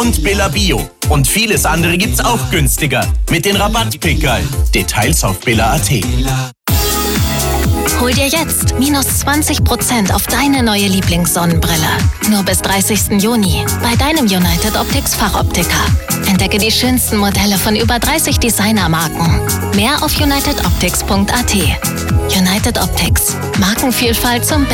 und Billa Bio. Und vieles andere gibt's auch günstiger. Mit den Rabattpickerl. Details auf billa.at. Hol dir jetzt minus 20% auf deine neue Lieblingssonnenbrille. Nur bis 30. Juni bei deinem United Optics Fachoptiker. Entdecke die schönsten Modelle von über 30 Designermarken. Mehr auf unitedoptics.at. United Optics. Markenvielfalt zum